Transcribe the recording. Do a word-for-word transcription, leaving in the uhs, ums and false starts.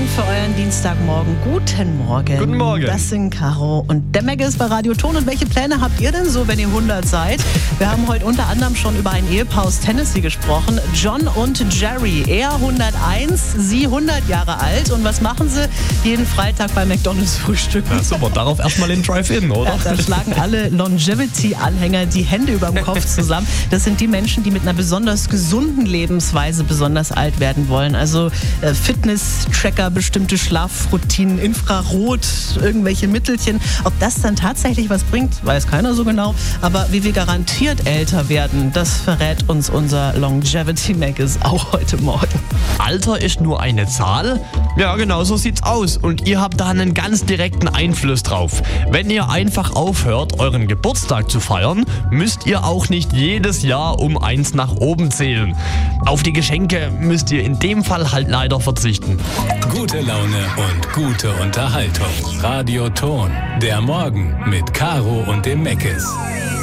für euren Dienstagmorgen. Guten Morgen. Guten Morgen. Das sind Caro und der Megge ist bei Radio Ton. Und welche Pläne habt ihr denn so, wenn ihr hundert seid? Wir haben heute unter anderem schon über ein Ehepaar aus Tennessee gesprochen. John und Jerry. Er hunderteins, sie hundert Jahre alt. Und was machen sie? Jeden Freitag bei McDonald's frühstücken. Ja, super, darauf erstmal den Drive-In, oder? Ja, da schlagen alle Longevity-Anhänger die Hände über dem Kopf zusammen. Das sind die Menschen, die mit einer besonders gesunden Lebensweise besonders alt werden wollen. Also äh, Fitness-Tracker, bestimmte Schlafroutinen, Infrarot, irgendwelche Mittelchen. Ob das dann tatsächlich was bringt, weiß keiner so genau. Aber wie wir garantiert älter werden, das verrät uns unser Longevity-Magus auch heute Morgen. Alter ist nur eine Zahl? Ja, genau, so sieht's aus. Und ihr habt da einen ganz direkten Einfluss drauf. Wenn ihr einfach aufhört, euren Geburtstag zu feiern, müsst ihr auch nicht jedes Jahr um eins nach oben zählen. Auf die Geschenke müsst ihr in dem Fall halt leider verzichten. Gute Laune und gute Unterhaltung. Radio Ton. Der Morgen mit Caro und dem Meckes.